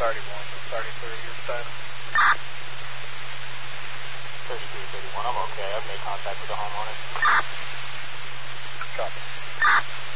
31 to 33 your side. 32 to 31, I'm okay. I've made contact with the homeowner.